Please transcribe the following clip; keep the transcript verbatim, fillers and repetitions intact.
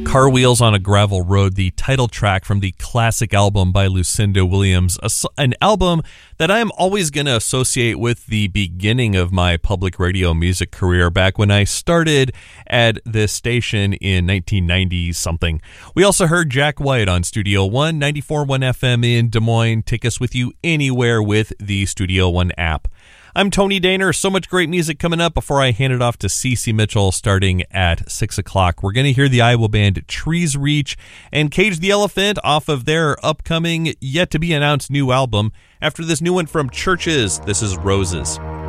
Car Wheels on a Gravel Road, the title track from the classic album by Lucinda Williams, a, an album that I'm always going to associate with the beginning of my public radio music career back when I started at this station in nineteen ninety something. We also heard Jack White on Studio One, ninety-four point one F M in Des Moines. Take us with you anywhere with the Studio One app. I'm Tony Daner. So much great music coming up. Before I hand it off to Cece Mitchell starting at six o'clock, we're going to hear the Iowa band Trees Reach and Cage the Elephant off of their upcoming, yet-to-be-announced new album. After this new one from Churches, this is Roses.